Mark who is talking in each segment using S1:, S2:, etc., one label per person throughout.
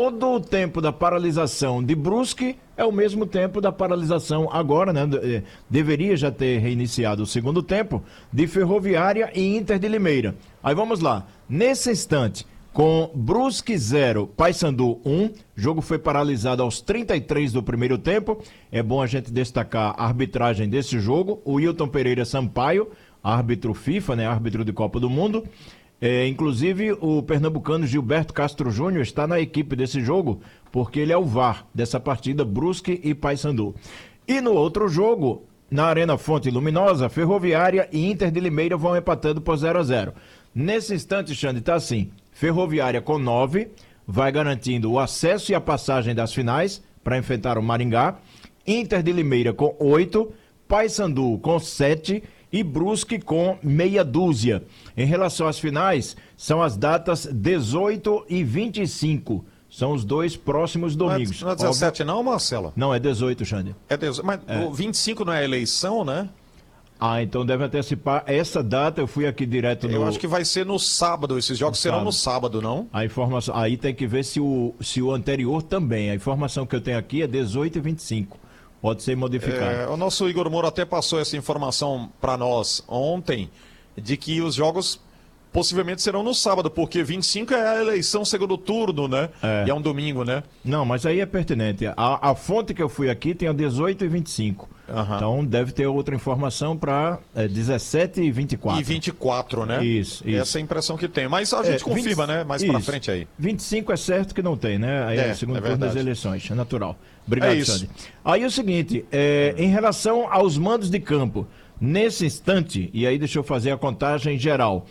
S1: todo o tempo da paralisação de Brusque é o mesmo tempo da paralisação agora, né? Deveria já ter reiniciado o segundo tempo de Ferroviária e Inter de Limeira. Aí vamos lá. Nesse instante, com Brusque 0, Paysandu 1, jogo foi paralisado aos 33 do primeiro tempo. É bom a gente destacar a arbitragem desse jogo. O Wilton Pereira Sampaio, árbitro FIFA, né? Árbitro de Copa do Mundo. Inclusive, o pernambucano Gilberto Castro Júnior está na equipe desse jogo, porque ele é o VAR dessa partida, Brusque e Paysandu. E no outro jogo, na Arena Fonte Luminosa, Ferroviária e Inter de Limeira vão empatando por 0-0. Nesse instante, Xande, está assim, Ferroviária com 9, vai garantindo o acesso e a passagem das finais para enfrentar o Maringá. Inter de Limeira com 8, Paysandu com 7 e Brusque com meia dúzia. Em relação às finais, são as datas 18 e 25. São os dois próximos domingos.
S2: Não é 17 não, Marcelo?
S1: Não, é 18, Xande.
S2: É 18, mas o 25 não é eleição, né?
S1: Então deve antecipar essa data. Eu fui aqui direto no...
S2: Eu acho que vai ser no sábado. Esses jogos serão no sábado, não?
S1: A informação... Aí tem que ver se o anterior também. A informação que eu tenho aqui é 18 e 25. Pode ser modificado.
S2: O nosso Igor Moura até passou essa informação para nós ontem, de que os jogos possivelmente serão no sábado, porque 25 é a eleição segundo turno, né? E é um domingo, né?
S1: Não, mas aí é pertinente. A fonte que eu fui aqui tem a 18 e 25. Então deve ter outra informação para 17 e 24.
S2: E 24, né?
S1: Isso.
S2: Essa é a impressão que tem. Mas a gente confirma, né? Mais para frente aí.
S1: 25 é certo que não tem, né? Aí é o segundo turno das eleições. É natural. Obrigado, Xande. Aí é o seguinte, em relação aos mandos de campo, nesse instante, e aí deixa eu fazer a contagem geral,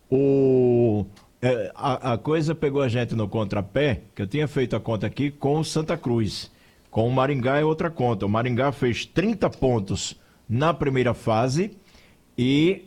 S1: a coisa pegou a gente no contrapé, que eu tinha feito a conta aqui com o Santa Cruz. Com o Maringá é outra conta. O Maringá fez 30 pontos na primeira fase e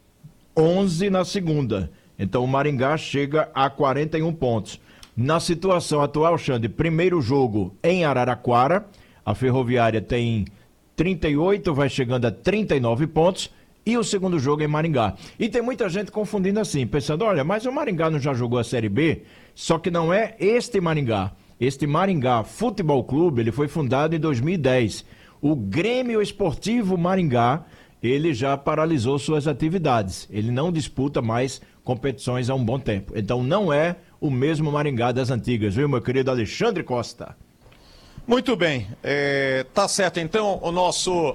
S1: 11 na segunda. Então o Maringá chega a 41 pontos. Na situação atual, Xande, primeiro jogo em Araraquara, a Ferroviária tem 38, vai chegando a 39 pontos, e o segundo jogo em Maringá. E tem muita gente confundindo assim, pensando, olha, mas o Maringá não já jogou a Série B? Só que não é este Maringá. Este Maringá Futebol Clube, ele foi fundado em 2010. O Grêmio Esportivo Maringá, ele já paralisou suas atividades. Ele não disputa mais competições há um bom tempo. Então não é o mesmo Maringá das antigas, viu, meu querido Alexandre Costa?
S2: Muito bem. Tá certo, então, o nosso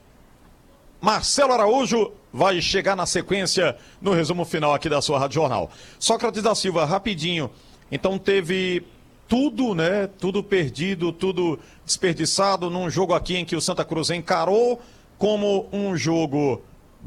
S2: Marcelo Araújo vai chegar na sequência no resumo final aqui da sua Rádio Jornal. Sócrates da Silva, rapidinho. Então teve tudo, né? Tudo perdido, tudo desperdiçado num jogo aqui em que o Santa Cruz encarou como um jogo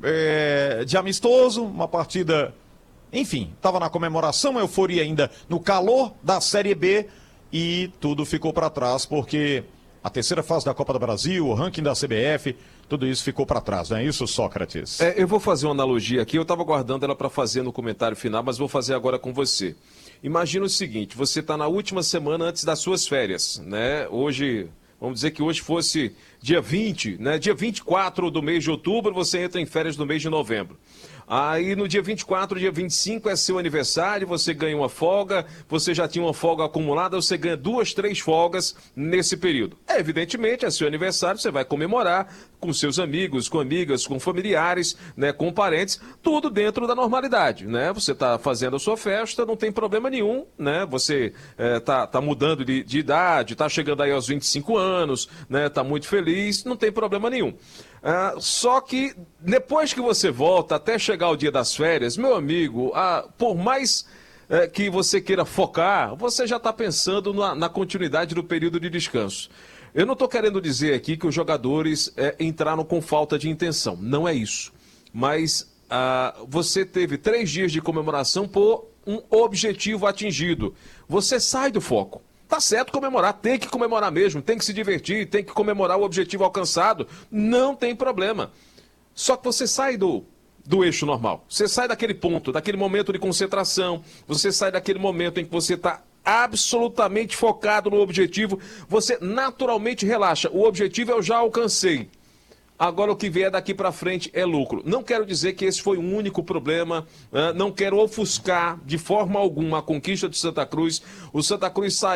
S2: de amistoso, uma partida, enfim, estava na comemoração, euforia ainda no calor da Série B e tudo ficou para trás porque a terceira fase da Copa do Brasil, o ranking da CBF, tudo isso ficou para trás, não é isso, Sócrates?
S3: Eu vou fazer uma analogia aqui, eu estava guardando ela para fazer no comentário final, mas vou fazer agora com você. Imagina o seguinte, você está na última semana antes das suas férias, né? Hoje, vamos dizer que hoje fosse dia 20, né? Dia 24 do mês de outubro, você entra em férias no mês de novembro. Aí no dia 24, dia 25 é seu aniversário, você ganha uma folga, você já tinha uma folga acumulada, você ganha 2, 3 folgas nesse período. Evidentemente, é seu aniversário, você vai comemorar com seus amigos, com amigas, com familiares, né, com parentes, tudo dentro da normalidade, né? Você está fazendo a sua festa, não tem problema nenhum, né? Você tá mudando de idade, está chegando aí aos 25 anos, né? Está muito feliz, não tem problema nenhum. Só que depois que você volta até chegar o dia das férias, meu amigo, por mais que você queira focar, você já está pensando na continuidade do período de descanso. Eu não estou querendo dizer aqui que os jogadores entraram com falta de intenção, não é isso. Mas você teve 3 dias de comemoração por um objetivo atingido. Você sai do foco. Tá certo comemorar, tem que comemorar mesmo, tem que se divertir, tem que comemorar o objetivo alcançado, não tem problema. Só que você sai do eixo normal, você sai daquele ponto, daquele momento de concentração, você sai daquele momento em que você está absolutamente focado no objetivo, você naturalmente relaxa, o objetivo eu já alcancei. Agora o que vier daqui para frente é lucro. Não quero dizer que esse foi o único problema, não quero ofuscar de forma alguma a conquista de Santa Cruz. O Santa Cruz saiu